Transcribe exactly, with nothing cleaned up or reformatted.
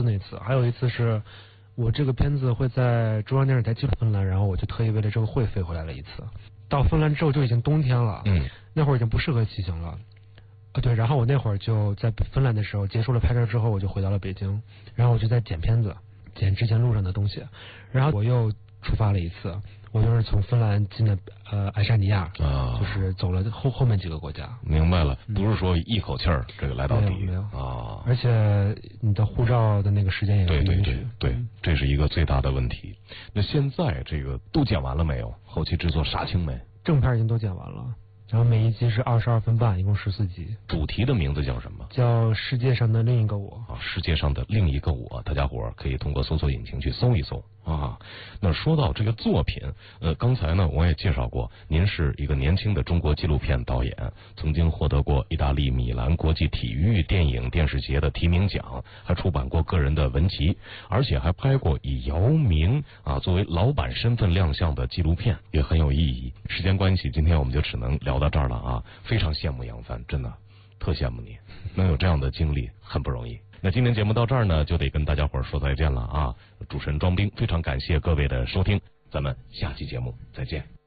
斯那次，还有一次是我这个片子会在中央电视台去芬兰，然后我就特意为了这个会飞回来了一次。到芬兰之后就已经冬天了， 嗯， 那会儿已经不适合骑行了。啊，对，然后我那会儿就在芬兰的时候结束了拍摄之后，我就回到了北京，然后我就在剪片子，剪之前路上的东西，然后我又出发了一次。我就是从芬兰进的呃爱沙尼亚啊，就是走了后后面几个国家。 明白了，不是说一口气儿这个来到底， 没有没有啊， 而且你的护照的那个时间也对对不允许。 对对，这是一个最大的问题。那现在这个都剪完了没有？后期制作杀青没？ 正片已经都剪完了，然后每一集是二十二分半，一共十四集。 主题的名字叫什么？ 叫世界上的另一个我。 啊，世界上的另一个我，大家伙儿可以通过搜索引擎去搜一搜啊。那说到这个作品，呃，刚才呢我也介绍过，您是一个年轻的中国纪录片导演，曾经获得过意大利米兰国际体育电影电视节的提名奖，还出版过个人的文集，而且还拍过以姚明啊作为老板身份亮相的纪录片，也很有意义。时间关系，今天我们就只能聊到这儿了啊！非常羡慕杨帆，真的特羡慕你，能有这样的经历很不容易。那今天节目到这儿呢，就得跟大家伙儿说再见了啊！主持人庄兵非常感谢各位的收听，咱们下期节目再见。